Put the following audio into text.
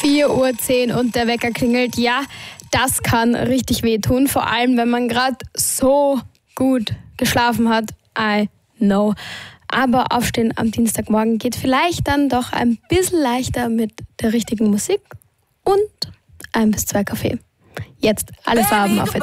4:10 Uhr und der Wecker klingelt. Ja, das kann richtig wehtun, vor allem wenn man gerade so gut geschlafen hat. I know. Aber Aufstehen am Dienstagmorgen geht vielleicht dann doch ein bisschen leichter mit der richtigen Musik und 1 bis 2 Kaffee. Jetzt alle Farben auf